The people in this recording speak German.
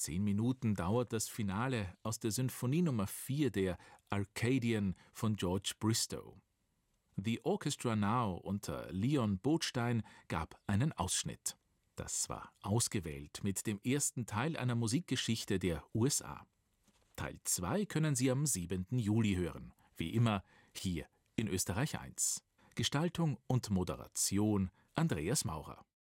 10 Minuten dauert das Finale aus der Sinfonie Nummer 4 der Arcadian von George Bristow. The Orchestra Now unter Leon Botstein gab einen Ausschnitt. Das war ausgewählt mit dem ersten Teil einer Musikgeschichte der USA. Teil 2 können Sie am 7. Juli hören, wie immer hier in Österreich 1. Gestaltung und Moderation Andreas Maurer.